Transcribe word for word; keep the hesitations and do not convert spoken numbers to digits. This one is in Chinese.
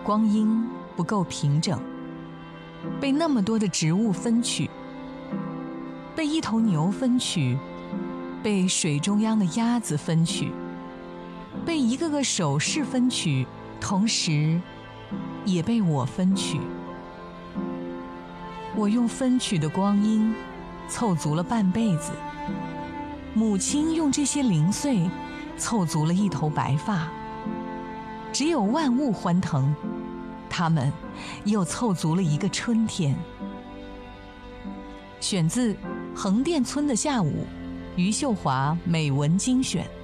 光阴不够平整，被那么多的植物分取，被一头牛分取，被水中央的鸭子分取，被一个个手势分取，同时也被我分取。我用分取的光阴凑足了半辈子，母亲用这些零碎凑足了一头白发。只有万物欢腾，他们又凑足了一个春天。选自《横店村的下午》，余秀华美文精选。